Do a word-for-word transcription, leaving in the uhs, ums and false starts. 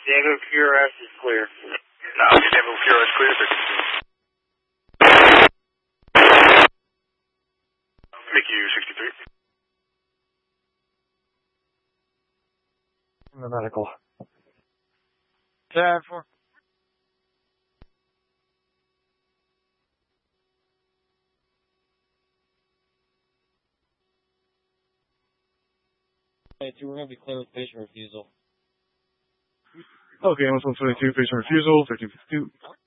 Tango Q R S is clear. No, Tango Q R S clear, thirteen. Mickey sixty-three. The medical. ten four. We're going to be clear with patient refusal. Okay, one twenty-two, patient refusal, thirteen fifty-two.